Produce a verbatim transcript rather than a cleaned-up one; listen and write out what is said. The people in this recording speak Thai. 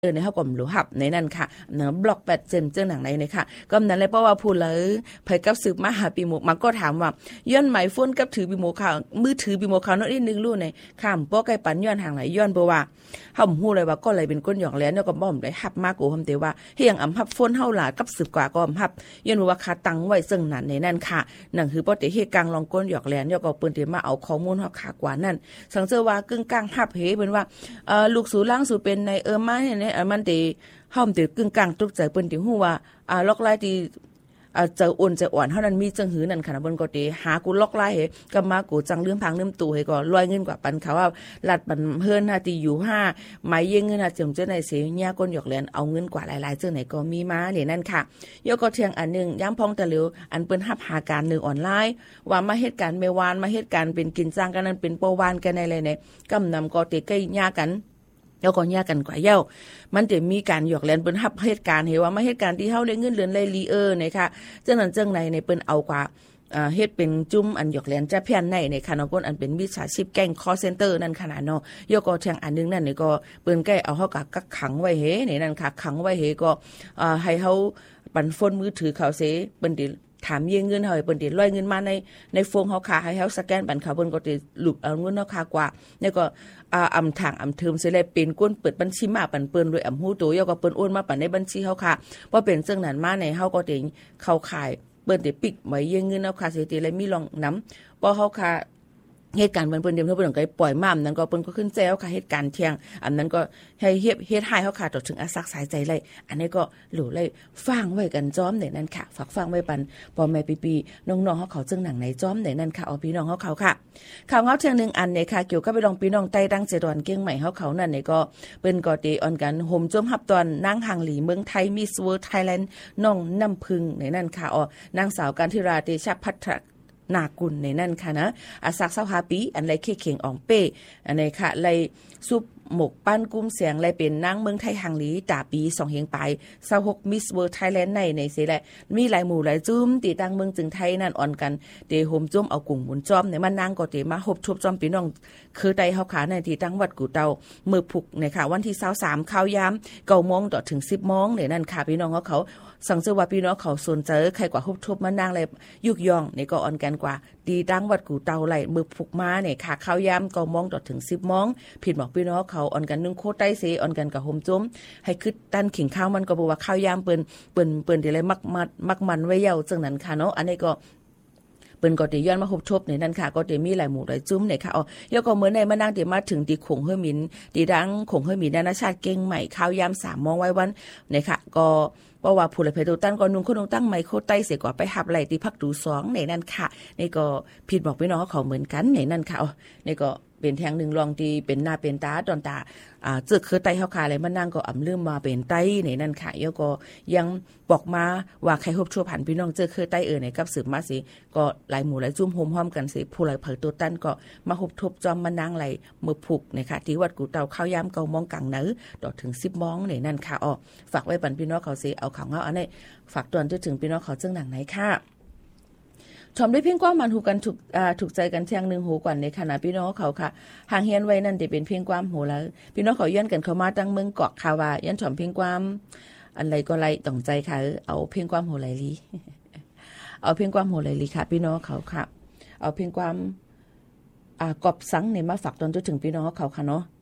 เออในเฮาก็บ่รู้ฮับในนั้นค่ะเนาะบล็อกแปดเจนเจ้าหนังไหนเนี่ยค่ะก็นั้นเลยเพราะว่าผู้เลยไผกับสืบมาหาปีหมกมันก็ถามว่าย้อนไหมโฟนกับถือปีหมกข่าวมือถือปีหมกข่าวเนาะนิดนึงรู้ในข้ามป้อไก่ปันย้อนห่างไหลย้อนบ่ว่าเฮาฮู้เลยว่าก็เลยเป็นก้นหยอกแหลนแล้วก็บ่ได้ฮับมากกว่าผมแต่ว่าเฮียงอำฮับโฟนเฮาล่ะกับสืบกว่าก็อำฮับย้อนว่าค่าตังไว้ซึ่งนั้นในนั้นค่ะนั่นคือบ่ได้เฮ็ดกลางลองก้นหยอกแหลนแล้วก็เปิ้นสิมาเอาข้อมูลเฮาค่ากว่านั้นสังเจอว่ากึ่งกลางฮับเฮเพิ่นว่าเอ่อลูกสู่ล่างสู่เป็นในเออมาเนี่ยมันติเฮาติกึ่งกลางตกใจเปิ้นติฮู้ว่าอ่าล็อกไลที่อ่าเจออ่อนเจออ่อนเฮานั้นมีจังหือนั่นค่ะเปิ้นก็ติหากูล็อกไลเฮก็มากูจังลืมพังลืมตู้ให้ก็รวยเงินกว่าปันเขาว่าลัดปันเพิ่นหาที่อยู่ห้าหมายเยงเงินหาจงเจ้าไหนเสียญาก้นหยอกแลนเอาเงินกว่าหลายๆเจ้าไหนก็มีมาเนี่ยนั่นค่ะยกก็เทียงอันนึงย้ำพองตะเหลียวอันเปิ้นรับหาการนึงออนไลน์ว่ามาเฮ็ดการแม่วานมาเฮ็ดการเป็นกินจ้างกันนั้นเป็นปวานกันในเลยเนี่ยกำนำก็ติใกล้ญากันแล้วก็แยกกันกว่าเย้ามันจะมีการหยอกแลนเปิ้นรับเหตุการณ์เฮว่ามาเหตุการณ์ที่เฮาได้เงินเดือนไล่ลีเออเนี่ยค่ะจังนั้นจังไหนในเปิ้นเอากว่าอ่าเฮ็ดเป็นจุ่มอันหยอกแลนจะเพี้ยนในในค่ะเนาะเปิ้นอันเป็นมิจฉาชีพแก๊งคอลเซ็นเตอร์นั่นขนาดเนาะยกก็แทงอันนึงนั่นนี่ก็เปิ้นใกล้เอาเฮากักขังไว้เฮนี่นั่นค่ะขังไว้เฮก็อ่าให้เฮาปันฟนมือถือเขาเสเปิ้นดิถามเยเงินเฮาให้เปิ้นดิลอยเงินมาในในโฟงเฮาค่ะให้เฮาสแกนบันเขาเปิ้นก็สิหลุดเอาเงินเฮาค่ะกว่าแล้วก็อ่าอำทางอำเทิมสิเลยเป็นก้นเปิดบัญชีมาปันเปิ้นด้วยอำฮู้โตยก็เปิ้นโอนมาปันในบัญชีเฮาค่ะบ่เป็นจังนั้นมาในเฮาก็สิเข้าข่ายเปิ้นสิปิดไว้เยเงินเฮาค่ะสิติเลยมีรองนำบ่เฮาค่ะเหตุการณ์เปิ้นเพิ่นเพิ่นเพิ่นก็ปล่อยม่ำนั้นก็เปิ้นก็ขึ้นแจ้วค่ะเหตุการณ์เที่ยงอันนั้นก็ให้เฮ็ดเฮ็ดให้เฮาค่ะต่อถึงอาซักสายใจเลยอันนี้ก็หลู่เลยฟังไว้กันจ้อมในนั้นค่ะฝากฟังไว้ปันพ่อแม่ปีๆน้องๆเฮาเขาจึงหนังในจ้อมในนั้นค่ะเอาพี่น้องเฮาเขาค่ะข่าวเงาเที่ยงนึงอันเนี่ยค่ะเกี่ยวกับพี่น้องพี่น้องใต้ดังเจดอนเกียงใหม่เฮาเขานั่นนี่ก็เปิ้นก็ติออนกันห่มจมรับตอนนางหังหลีเมืองไทยมิสเวิลด์ไทยแลนด์น้องน้ำพึ่งในนั้นค่ะอ๋อนางสาวกันธิราเตชะพัฒนากุลในนั่นค่ะนะอาสักเศร้าหาปีอันไรเคเข่งอ่องเป้อันไหนค่ะไรซุปหมกปั้นกุ้มเสียงไรเป็นนางเมืองไทยหังหลีตาปีสองเฮงไปเศร้าหกมิสเวิลด์ไทยแลนด์ในในเสแหละมีหลายหมู่หลายจุ้มตีตังเมืองจึงไทยนั่นอ่อนกันเตโฮมจุ้มเอากุ่งหมุนจอมในมันนางก็เตมาหบชบจอมปีน้องคือไตเฮาขาในที่ตั้งวัดกูเตามือผุกในค่ะวันที่ยี่สิบสามข้าวยามเก้าโมงต่อถึงสิบโมงในนั่นค่ะพี่น้องเขาเขาสังเสว่าพี่น้องเขาสนใจใครกว่าฮุบทบมานางเลยยุกย่องนี่ก็อ่อนกันกว่าดีตั้งวัดกูเตาไหลมือผุกมาเนี่ยค่ะข้าวยามเก้าโมงต่อถึงสิบโมงผิดบอกพี่น้องเขาอ่อนกันนึงโคใต้เสอ่อนกันกับโฮมจุ้มให้คึดตันขิงข้าวมันก็บอกว่าข้าวยามเปิ้นเปิ้นเปิ้นที่ไรมักมัดมักมันไว้เย้าจังนั้นค่ะเนาะอันนี้ก็เปิ้นก็ได้ย้อนมาฮบทบในนั้นค่ะก็ได้มีหลายหมู่หลายจุ้มเนี่ยค่ะอ๋อแล้วก็เหมือนในมานั่งที่มาถึงที่คงเฮอมินที่ดังคงเฮอมินนานาชาติเก่งใหม่ข้าวยามสามโมงไว้วันเนี่ยค่ะก็เพราะว่าผู้ละเพตูตันก็นุ่งคนนุ่งตั้งไมโครไต้เสียกว่าไปหับไหลที่พักดูสองในนั้นค่ะนี่ก็ผิดบอกพี่น้องเขาเหมือนกันในนั้นค่ะอ๋อนี่ก็เป็นแทงหนึ่งลองที่เป็นหน้าเป็นตาตอนตาอ่าเจอคือไต้เฮาคาอะไรมันนั่งก็อ่ำลืมมาเป็นไต้ในนั้นค่ะแล้วก็ยังบอกมาว่าใครฮบชั่วผันพี่น้องเจอคือไต้เออในกับสืบมาสิก็หลายหมู่หลายจุ่มโฮมห้อมกันสิผู้หลายเผยตัวตั้นก็มาฮบทบจอมมานั่งไหลมือผูกนะคะที่วัดกูเตาข้าวยามเกามองกลางเนื้อต่อถึงสิบโมงในนั้นค่ะอ๋อฝากไว้ปันพี่น้องเขาสิเอาข่าวเงาอันนี้ฝากตอนถึงพี่น้องเขาจึงหนังไหนค่ะชมได้เพียงกว้างมันหูกันถูกอ่าถูกใจกันเที่ยงหนึ่งหูก่อนในขณะพี่น้องเขาค่ะห่างเฮียนไว้นั่นจะเป็นเพียงกว้างหูแล้วพี่น้องเขาย้อนกันเข้ามาตั้งเมืองเกาะคาวาย้อนชมเพียงกว้างอันไรก็ไรต้องใจค่ะเอาเพียงกว้างหูไหลลีเอาเพียงกว้างหูไหลลีค่ะพี่น้องเขาค่ะเอาเพียงกว้างอ่ากอบสังเนี่ยมาฝากตอนจนถึงพี่น้องเขาค่ะเนาะ